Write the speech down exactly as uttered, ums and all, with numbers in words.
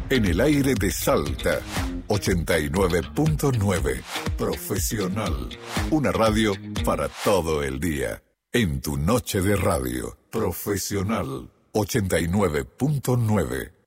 En el aire de Salta, ochenta y nueve punto nueve. Profesional. Una radio para todo el día. En tu noche de radio. Profesional. ochenta y nueve punto nueve.